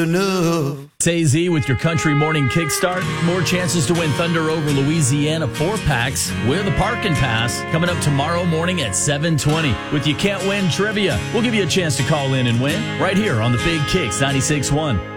enough. Say Z with your country morning kickstart. More chances to win Thunder over Louisiana 4-packs. Wear the parking pass coming up tomorrow morning at 7:20 with You Can't Win Trivia. We'll give you a chance to call in and win right here on the Big Kicks 96.1.